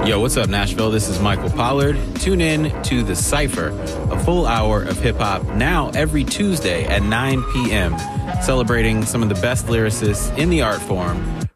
Yo, what's up, Nashville? This is Michael Pollard. Tune in to The Cypher, a full hour of hip-hop, now every Tuesday at 9 p.m., celebrating some of the best lyricists in the art form